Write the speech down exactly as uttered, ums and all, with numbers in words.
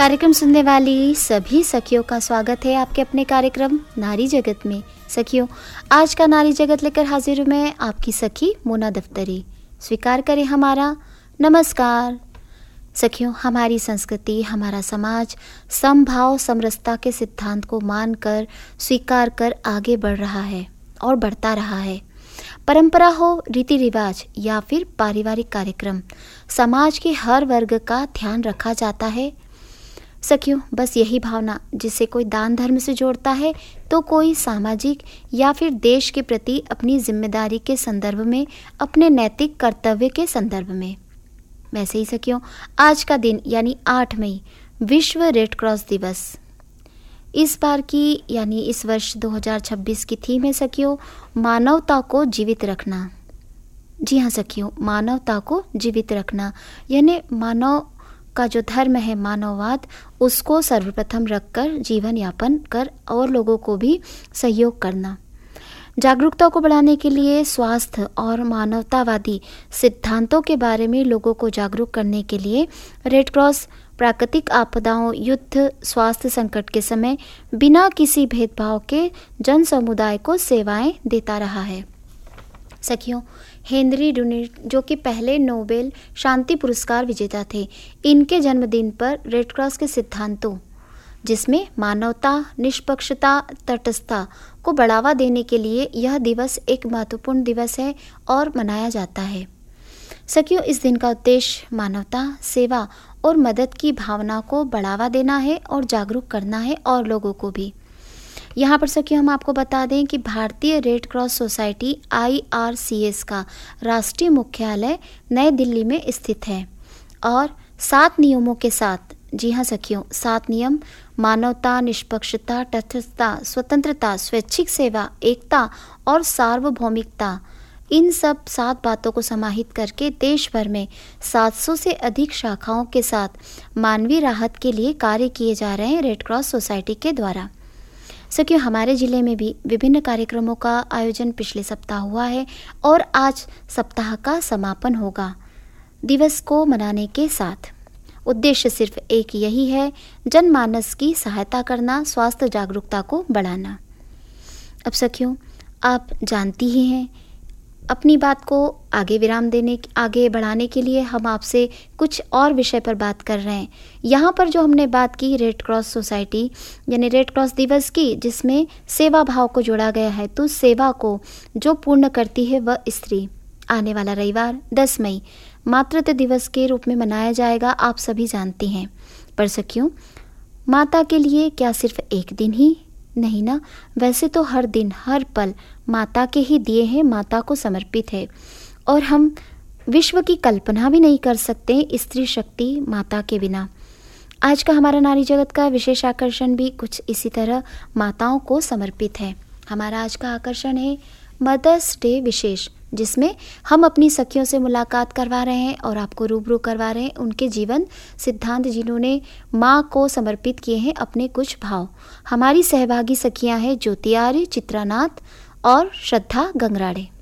कार्यक्रम सुनने वाली सभी सखियों का स्वागत है आपके अपने कार्यक्रम नारी जगत में। सखियों, आज का नारी जगत लेकर हाजिर हूँ मैं, आपकी सखी मोना दफ्तरी। स्वीकार करें हमारा नमस्कार। सखियों, हमारी संस्कृति, हमारा समाज समभाव समरसता के सिद्धांत को मानकर, स्वीकार कर आगे बढ़ रहा है और बढ़ता रहा है। परंपरा हो, रीति रिवाज या फिर पारिवारिक कार्यक्रम, समाज के हर वर्ग का ध्यान रखा जाता है। सखियों, बस यही भावना जिसे कोई दान धर्म से जोड़ता है तो कोई सामाजिक या फिर देश के प्रति अपनी जिम्मेदारी के संदर्भ में, अपने नैतिक कर्तव्य के संदर्भ में। वैसे ही सखियों, आज का दिन यानी आठ मई विश्व रेड क्रॉस दिवस। इस बार की यानी इस वर्ष दो हज़ार छब्बीस की थीम है सखियों, मानवता को जीवित रखना। जी हाँ सखियों, मानवता को जीवित रखना यानी मानव का जो धर्म है मानववाद, उसको सर्वप्रथम रखकर जीवन यापन कर और लोगों को भी सहयोग करना। जागरूकता को बढ़ाने के लिए स्वास्थ्य और मानवतावादी सिद्धांतों के बारे में लोगों को जागरूक करने के लिए रेड क्रॉस प्राकृतिक आपदाओं, युद्ध, स्वास्थ्य संकट के समय बिना किसी भेदभाव के जन समुदाय को सेवाएं देता रहा है। सखियों, हेनरी डुनिट जो कि पहले नोबेल शांति पुरस्कार विजेता थे, इनके जन्मदिन पर रेड क्रॉस के सिद्धांतों, जिसमें मानवता, निष्पक्षता, तटस्थता को बढ़ावा देने के लिए यह दिवस एक महत्वपूर्ण दिवस है और मनाया जाता है। सखियों, इस दिन का उद्देश्य मानवता, सेवा और मदद की भावना को बढ़ावा देना है और जागरूक करना है और लोगों को भी। यहाँ पर सखियों, हम आपको बता दें कि भारतीय red cross society I R C S का राष्ट्रीय मुख्यालय नई दिल्ली में स्थित है और सात नियमों के साथ, जी हाँ सखियों, सात नियम मानवता, निष्पक्षता, तटस्थता, स्वतंत्रता, स्वैच्छिक सेवा, एकता और सार्वभौमिकता, इन सब सात बातों को समाहित करके देश भर में सात सौ से अधिक शाखाओं के साथ मानवीय राहत के लिए कार्य किए जा रहे हैं रेड क्रॉस सोसाइटी के द्वारा। सखियों, हमारे जिले में भी विभिन्न कार्यक्रमों का आयोजन पिछले सप्ताह हुआ है और आज सप्ताह का समापन होगा दिवस को मनाने के साथ। उद्देश्य सिर्फ एक यही है, जनमानस की सहायता करना, स्वास्थ्य जागरूकता को बढ़ाना। अब सखियों, आप जानती ही हैं, अपनी बात को आगे विराम देने आगे बढ़ाने के लिए हम आपसे कुछ और विषय पर बात कर रहे हैं। यहाँ पर जो हमने बात की रेड क्रॉस सोसाइटी यानी रेड क्रॉस दिवस की, जिसमें सेवा भाव को जोड़ा गया है, तो सेवा को जो पूर्ण करती है वह स्त्री। आने वाला रविवार दस मई मातृत्व दिवस के रूप में मनाया जाएगा, आप सभी जानते हैं। पर सखियों, माता के लिए क्या सिर्फ एक दिन ही नहीं ना, वैसे तो हर दिन हर पल माता के ही दिए हैं, माता को समर्पित है और हम विश्व की कल्पना भी नहीं कर सकते स्त्री शक्ति माता के बिना। आज का हमारा नारी जगत का विशेष आकर्षण भी कुछ इसी तरह माताओं को समर्पित है। हमारा आज का आकर्षण है मदर्स डे विशेष, जिसमें हम अपनी सखियों से मुलाकात करवा रहे हैं और आपको रूबरू करवा रहे हैं उनके जीवन सिद्धांत, जिन्होंने माँ को समर्पित किए हैं अपने कुछ भाव। हमारी सहभागी सखियां हैं ज्योति आर्य, चित्रा नाथ और श्रद्धा गंगराड़े।